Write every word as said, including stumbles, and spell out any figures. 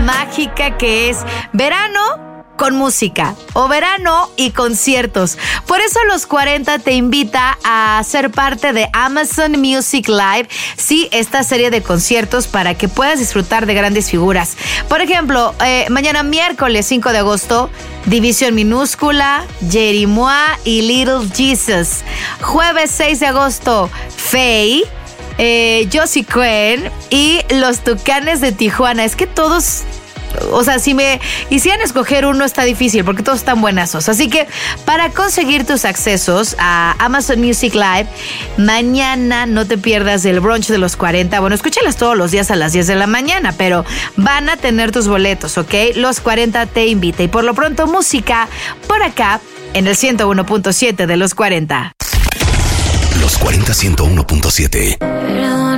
mágica que es verano con música o verano y conciertos. Por eso Los cuarenta te invita a ser parte de Amazon Music Live, sí, esta serie de conciertos para que puedas disfrutar de grandes figuras. Por ejemplo, eh, mañana miércoles cinco de agosto, División Minúscula, Jerimois y Little Jesus. Jueves seis de agosto, Faye, eh, Josie Quinn y Los Tucanes de Tijuana. Es que todos... O sea, si me hicieran escoger uno está difícil porque todos están buenazos. Así que para conseguir tus accesos a Amazon Music Live, mañana no te pierdas el brunch de los cuarenta. Bueno, escúchalas todos los días a las diez de la mañana, pero van a tener tus boletos, ¿ok? Los cuarenta te invita. Y por lo pronto, música por acá en el ciento uno punto siete de Los cuarenta. Los cuarenta ciento uno punto siete.